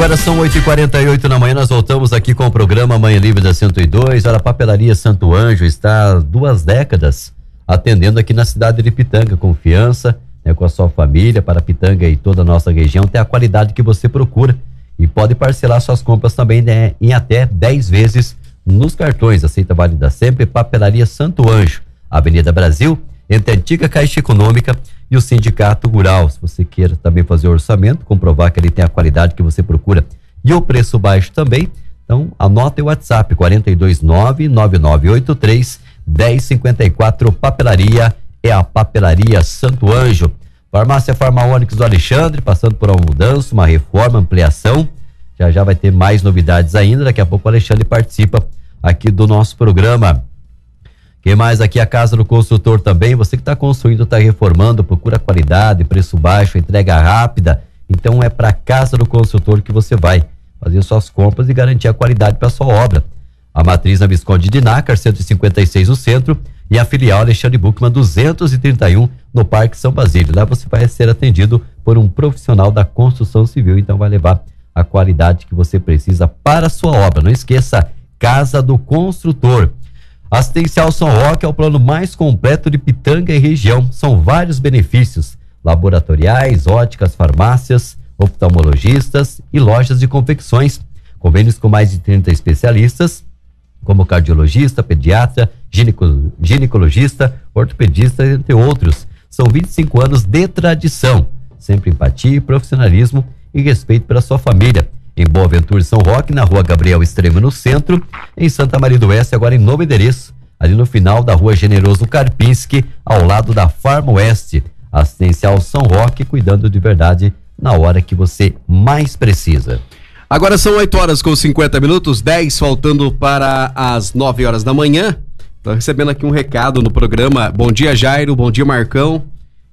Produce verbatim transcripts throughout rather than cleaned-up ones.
Agora são oito e quarenta e oito da manhã, nós voltamos aqui com o programa Manhã Livre da cento e dois. Olha, a Papelaria Santo Anjo está há duas décadas atendendo aqui na cidade de Pitanga. Confiança, né, com a sua família, para Pitanga e toda a nossa região, tem a qualidade que você procura e pode parcelar suas compras também, né, em até dez vezes nos cartões. Aceita válida sempre. Papelaria Santo Anjo, Avenida Brasil, entre a antiga Caixa Econômica e o Sindicato Rural. Se você queira também fazer o orçamento, comprovar que ele tem a qualidade que você procura e o preço baixo também, então anota o WhatsApp quatro dois nove, nove nove oito três, um zero cinco quatro. Papelaria é a Papelaria Santo Anjo. Farmácia Farmaônicos do Alexandre, passando por uma mudança, uma reforma, ampliação. Já já vai ter mais novidades ainda. Daqui a pouco o Alexandre participa aqui do nosso programa. Quem mais aqui? A Casa do Construtor também. Você que está construindo, está reformando, procura qualidade, preço baixo, entrega rápida. Então é para a Casa do Construtor que você vai fazer suas compras e garantir a qualidade para sua obra. A matriz na Visconde de Nácar, cento e cinquenta e seis no centro, e a filial Alexandre Buchmann duzentos e trinta e um no Parque São Basílio. Lá você vai ser atendido por um profissional da construção civil, então vai levar a qualidade que você precisa para a sua obra. Não esqueça, Casa do Construtor. Assistencial São Roque é o plano mais completo de Pitanga e região. São vários benefícios: laboratoriais, óticas, farmácias, oftalmologistas e lojas de confecções. Convênios com mais de trinta especialistas, como cardiologista, pediatra, gineco, ginecologista, ortopedista, entre outros. São vinte e cinco anos de tradição, sempre empatia, profissionalismo e respeito pela sua família. Em Boa Ventura, São Roque, na Rua Gabriel Extremo, no centro. Em Santa Maria do Oeste, agora em novo endereço, ali no final da Rua Generoso Karpinski, ao lado da Farma Oeste. Assistencial São Roque, cuidando de verdade na hora que você mais precisa. Agora são oito horas com cinquenta minutos, dez faltando para as nove horas da manhã. Estou recebendo aqui um recado no programa. Bom dia, Jairo. Bom dia, Marcão.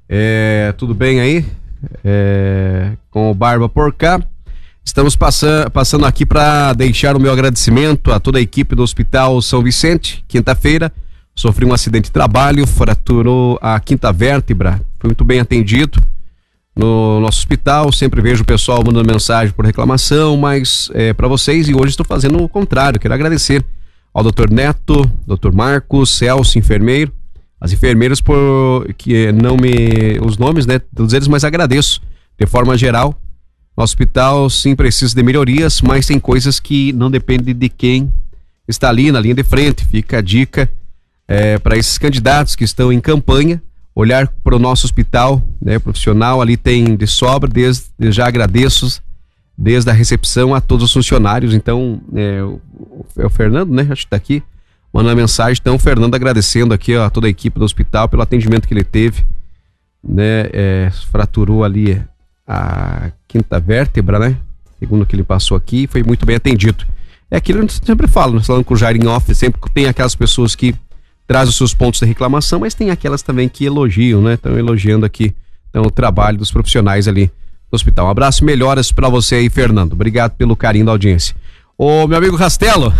É, tudo bem aí? É, com o Barba por cá. Estamos passando, passando aqui para deixar o meu agradecimento a toda a equipe do Hospital São Vicente. Quinta-feira, sofri um acidente de trabalho, fraturou a quinta vértebra. Fui muito bem atendido no nosso hospital. Sempre vejo o pessoal mandando mensagem por reclamação, mas é para vocês, e hoje estou fazendo o contrário. Quero agradecer ao doutor Neto, doutor Marcos, Celso, enfermeiro, as enfermeiras por que não me... os nomes, né, todos eles, mas agradeço de forma geral. O hospital sim precisa de melhorias, mas tem coisas que não dependem de quem está ali na linha de frente. Fica a dica é, para esses candidatos que estão em campanha, olhar para o nosso hospital, né, profissional. Ali tem de sobra. Desde já agradeço desde a recepção a todos os funcionários. Então é o, é o Fernando, né, acho que está aqui, manda uma mensagem. Então o Fernando agradecendo aqui, ó, a toda a equipe do hospital pelo atendimento que ele teve, né, é, fraturou ali a quinta vértebra, né? Segundo o que ele passou aqui, foi muito bem atendido. É aquilo que a gente sempre fala, nós falamos com o Jair em off, sempre tem aquelas pessoas que trazem os seus pontos de reclamação, mas tem aquelas também que elogiam, né? Estão elogiando aqui então, o trabalho dos profissionais ali do hospital. Um abraço, melhoras pra você aí, Fernando. Obrigado pelo carinho da audiência. Ô, meu amigo Rastelo.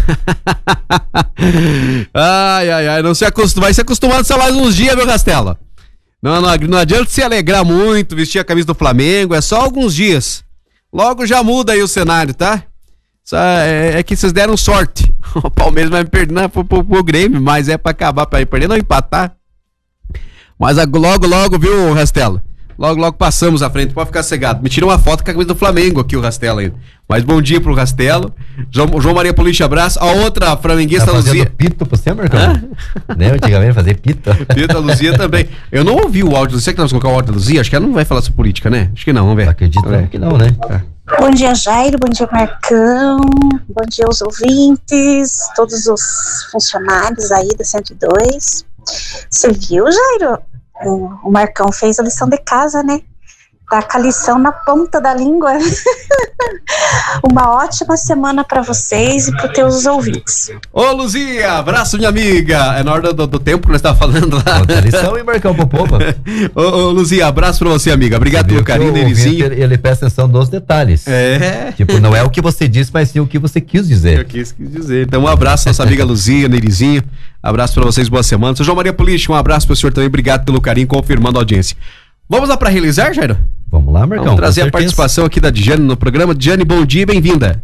Ai, ai, ai, não se acostuma, vai se acostumando só mais uns dias, meu Rastelo. Não, não, não adianta se alegrar muito, vestir a camisa do Flamengo, é só alguns dias. Logo já muda aí o cenário, tá? Só é, é que vocês deram sorte. O Palmeiras vai perder, não é pro, pro, pro Grêmio, mas é pra acabar, pra ir perder, não empatar. Mas logo, logo, viu, Rastelo? Logo, logo passamos à frente, pode ficar cegado. Me tira uma foto com a camisa do Flamengo aqui, o Rastelo ainda. Mas bom dia pro Rastelo. João, João Maria Polícia, abraço. A outra flamenguista, tá Luzia. Pito pra você, Marcão? Né? Antigamente fazer pito. Pito, a Luzia também. Eu não ouvi o áudio. Você que nós vamos colocar o áudio da Luzia? Acho que ela não vai falar sobre política, né? Acho que não, vamos ver. Acredito é. que não, né? É. Bom dia, Jairo. Bom dia, Marcão. Bom dia aos ouvintes, todos os funcionários aí da cento e dois. Você viu, Jairo? O Marcão fez a lição de casa, né? Tá com a lição na ponta da língua. Uma ótima semana pra vocês e pros teus ouvintes. Ô, Luzia, abraço, minha amiga. É na hora do, do tempo que nós estávamos falando lá. Outra lição e Marcão pro povo. Ô, ô, Luzia, abraço pra você, amiga. Obrigado pelo carinho, Nerizinho. Ele, ele presta atenção nos detalhes. É. Tipo, não é o que você disse, mas sim o que você quis dizer. Eu quis, quis dizer. Então, um abraço à nossa amiga Luzia, Nerizinho. Abraço pra vocês, boa semana. Seu João Maria Polícia, um abraço pro senhor também. Obrigado pelo carinho, confirmando a audiência. Vamos lá para realizar, Jairo? Vamos lá, Marcão. Vamos trazer a participação aqui da Diane no programa. Diane, bom dia e bem-vinda.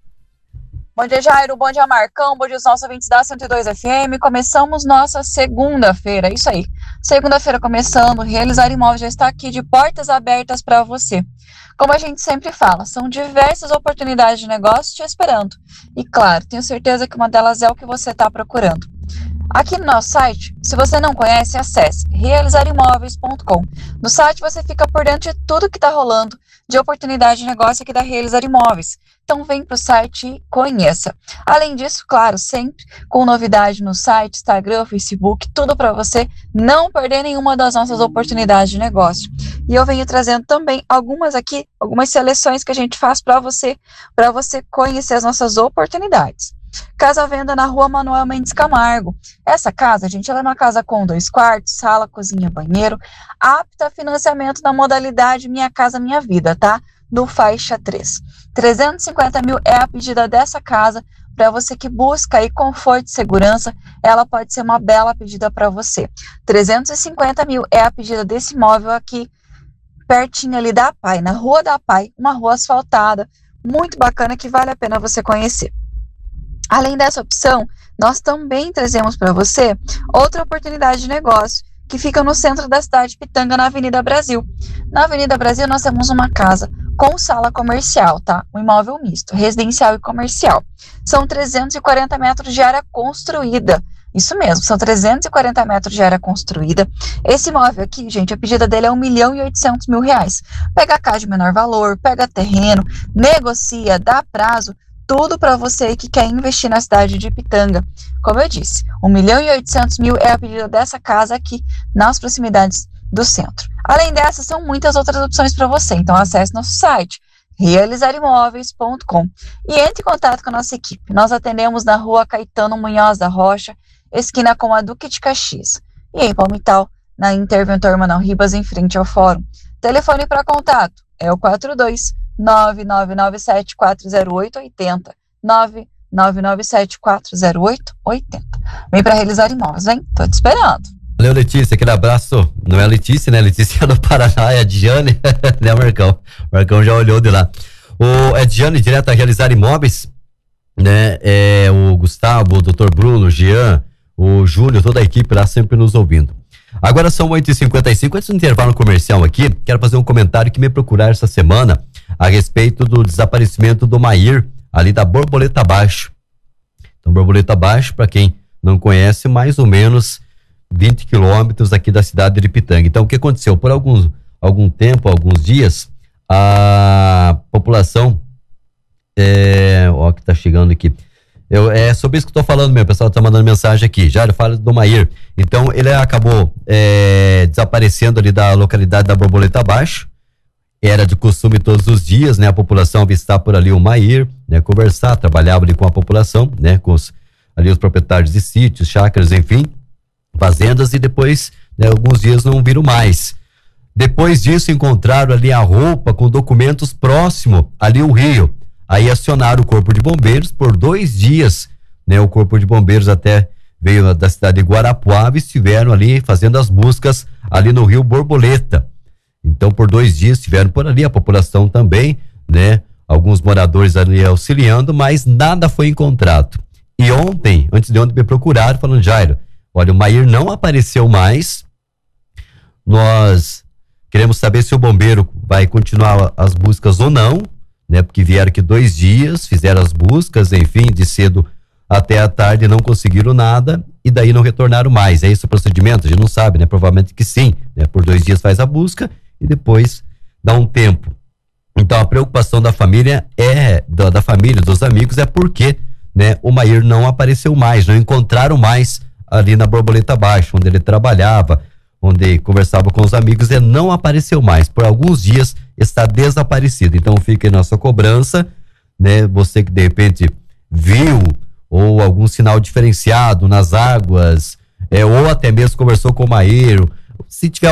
Bom dia, Jairo. Bom dia, Marcão. Bom dia aos nossos ouvintes da cento e dois F M. Começamos nossa segunda-feira. Isso aí. Segunda-feira começando. Realizar Imóveis já está aqui de portas abertas para você. Como a gente sempre fala, são diversas oportunidades de negócio te esperando. E claro, tenho certeza que uma delas é o que você está procurando. Aqui no nosso site, se você não conhece, acesse realizar imóveis ponto com. No site você fica por dentro de tudo que está rolando de oportunidade de negócio aqui da Realizar Imóveis. Então vem para o site e conheça. Além disso, claro, sempre com novidade no site, Instagram, Facebook, tudo para você não perder nenhuma das nossas oportunidades de negócio. E eu venho trazendo também algumas aqui, algumas seleções que a gente faz para você, para você conhecer as nossas oportunidades. Casa à venda na rua Manuel Mendes Camargo. Essa casa, gente, ela é uma casa com dois quartos, sala, cozinha, banheiro, apta a financiamento na modalidade Minha Casa Minha Vida, tá? No faixa três. trezentos e cinquenta mil é a pedida dessa casa. Para você que busca aí conforto e segurança, ela pode ser uma bela pedida para você. trezentos e cinquenta mil é a pedida desse imóvel aqui, pertinho ali da Pai, na Rua da Pai, uma rua asfaltada, muito bacana que vale a pena você conhecer. Além dessa opção, nós também trazemos para você outra oportunidade de negócio que fica no centro da cidade de Pitanga, na Avenida Brasil. Na Avenida Brasil, nós temos uma casa com sala comercial, tá? Um imóvel misto, residencial e comercial. São trezentos e quarenta metros de área construída. Isso mesmo, são trezentos e quarenta metros de área construída. Esse imóvel aqui, gente, a pedida dele é um milhão e oitocentos mil reais. Pega a casa de menor valor, pega terreno, negocia, dá prazo, tudo para você que quer investir na cidade de Pitanga. Como eu disse, um milhão e oitocentos mil é a pedida dessa casa aqui nas proximidades do centro. Além dessas, são muitas outras opções para você. Então acesse nosso site, realizar imóveis ponto com, e entre em contato com a nossa equipe. Nós atendemos na rua Caetano Munhoz da Rocha, esquina com a Duque de Caxias. E em Palmital, na Interventor Manuel Ribas, em frente ao Fórum. Telefone para contato é o quatro dois nove nove nove sete quatro zero oito oito zero, nove nove nove sete quatro zero oito oito zero. Vem para Realizar Imóveis, hein? Tô te esperando. Valeu, Letícia, aquele abraço. Não é a Letícia, né? Letícia é do Paraná, é a Diane, né, Marcão? O Marcão já olhou de lá. O, é Diane, direto a Realizar Imóveis, né? É o Gustavo, o doutor Bruno, o Jean, o Júlio, toda a equipe lá sempre nos ouvindo. Agora são oito e cinquenta e cinco, antes do intervalo comercial aqui, quero fazer um comentário que me procuraram essa semana a respeito do desaparecimento do Mair, ali da Borboleta Baixo. Então, Borboleta Baixo, para quem não conhece, mais ou menos vinte quilômetros aqui da cidade de Pitanga. Então, o que aconteceu? Por alguns, algum tempo, alguns dias, a população, é, ó, que tá chegando aqui, Eu, é sobre isso que eu tô falando mesmo, o pessoal tá mandando mensagem aqui. Jário, fala do Mair. Então, ele acabou é, desaparecendo ali da localidade da Borboleta Baixo. Era de costume todos os dias, né? A população avistar por ali o Mair, né? Conversar, trabalhava ali com a população, né? Com os, ali os proprietários de sítios, chácaras, enfim, fazendas, e depois, né, alguns dias não viram mais. Depois disso, encontraram ali a roupa com documentos próximo ali o rio. Aí acionaram o Corpo de Bombeiros por dois dias, né? O Corpo de Bombeiros até veio da cidade de Guarapuava e estiveram ali fazendo as buscas ali no rio Borboleta. Então, por dois dias estiveram por ali, a população também, né? Alguns moradores ali auxiliando, mas nada foi encontrado. E ontem, antes de ontem, me procuraram falando, Jairo, olha, o Mair não apareceu mais. Nós queremos saber se o bombeiro vai continuar as buscas ou não, né? Porque vieram aqui dois dias, fizeram as buscas, enfim, de cedo até a tarde, não conseguiram nada e daí não retornaram mais. É esse o procedimento? A gente não sabe, né? Provavelmente que sim, né? Por dois dias faz a busca e depois dá um tempo. Então a preocupação da família é, da, da família, dos amigos, é porque, né, o Mair não apareceu mais, não encontraram mais ali na Borboleta Baixo, onde ele trabalhava, onde conversava com os amigos, e não apareceu mais. Por alguns dias está desaparecido. Então fica aí nossa cobrança, né? Você que de repente viu ou algum sinal diferenciado nas águas, é, ou até mesmo conversou com o Mair, se tiver